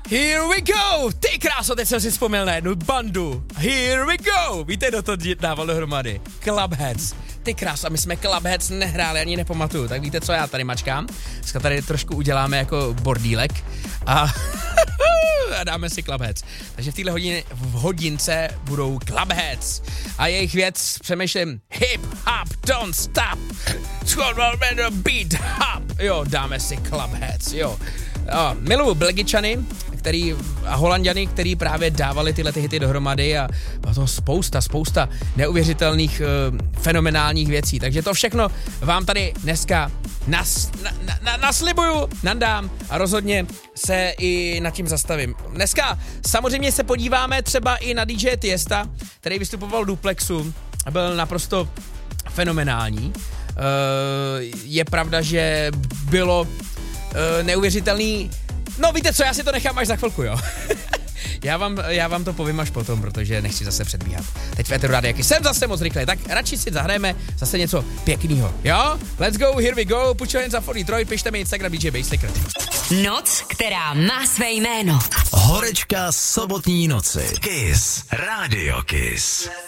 Here we go! Ty kráso, teď jsem si vzpomněl na jednu bandu. Here we go! Víte, kdo to dával dohromady? Clubheads. Ty kráso, a my jsme Clubheads nehráli, ani nepamatuju. Tak víte, co já tady mačkám? Dneska tady trošku uděláme jako bordílek a dáme si Clubheads. Takže v téhle hodince budou Clubheads. A jejich věc přemýšlím hip hop, don't stop. Beat hop. Jo, dáme si Clubheads, jo. Miluju Belgičany, a Holanďany, který právě dávali tyhle ty hity dohromady a bylo to spousta neuvěřitelných fenomenálních věcí. Takže to všechno vám tady dneska naslibuju, nandám a rozhodně se i nad tím zastavím. Dneska samozřejmě se podíváme třeba i na DJ Tiesta, který vystupoval v Duplexu a byl naprosto fenomenální. Je pravda, že bylo neuvěřitelný. No víte co, já si to nechám až za chvilku, jo. já vám to povím až potom, protože nechci zase předbíhat. Teď v éteru Rádia Kiss jsem zase moc rychle, tak radši si zahrajeme zase něco pěknýho, jo? Let's go, here we go, put your hands up for Detroit, pište mi Instagram DJ Basslicker. Noc, která má své jméno. Horečka sobotní noci. Kiss, Rádio Kiss.